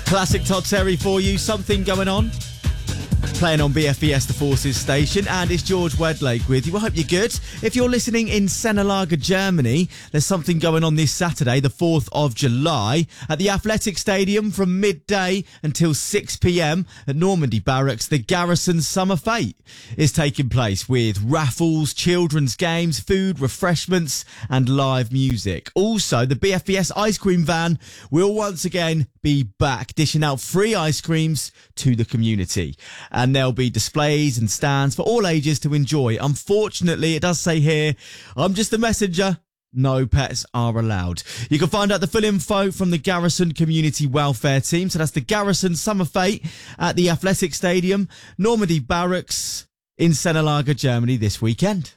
Classic Todd Terry for you. Something going on. Playing on BFBS, the Forces station, and it's George Wedlake with you. I hope you're good. If you're listening in Sennelager, Germany, there's something going on this Saturday, the 4th of July, at the Athletic Stadium from midday until 6 p.m. at Normandy Barracks. The Garrison Summer Fete is taking place with raffles, children's games, food, refreshments, and live music. Also, the BFBS ice cream van will once again be back, dishing out free ice creams to the community. And there'll be displays and stands for all ages to enjoy. Unfortunately, it does say here, I'm just a messenger. No pets are allowed. You can find out the full info from the Garrison Community Welfare Team. So that's the Garrison Summer Fete at the Athletic Stadium, Normandy Barracks in Sennelager, Germany this weekend.